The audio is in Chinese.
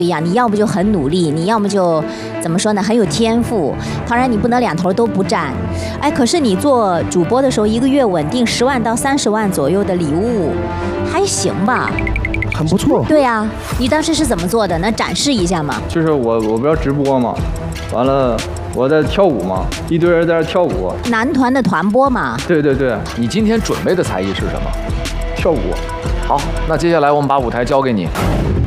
一样，你要不就很努力，你要么就怎么说呢，很有天赋。当然你不能两头都不占。哎，可是你做主播的时候，一个月稳定10万到30万左右的礼物，还行吧？ 很不错。 对啊，你当时是怎么做的？能展示一下吗？ 就是我不要直播嘛，完了我在跳舞嘛，一堆人在那跳舞。 男团的团播嘛。 对对对。 你今天准备的才艺是什么？ 跳舞。 好，那接下来我们把舞台交给你。